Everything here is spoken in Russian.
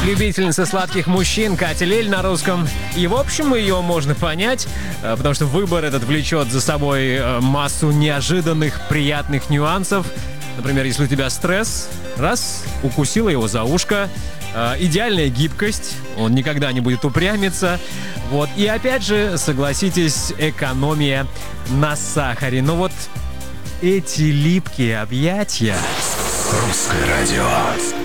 любительница сладких мужчин Катя Лель на русском. И, в общем, ее можно понять, потому что выбор этот влечет за собой массу неожиданных, приятных нюансов. Например, если у тебя стресс, раз, укусила его за ушко, идеальная гибкость, он никогда не будет упрямиться. Вот. И опять же, согласитесь, экономия на сахаре. Но вот эти липкие объятия... Русское радио.